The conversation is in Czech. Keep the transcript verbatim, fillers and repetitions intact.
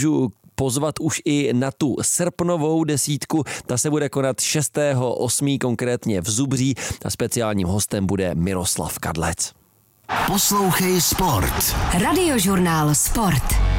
můžu pozvat už i na tu srpnovou desítku. Ta se bude konat šestého osmého konkrétně v Zubří a speciálním hostem bude Miroslav Kadlec. Poslouchej sport. Radiožurnál Sport.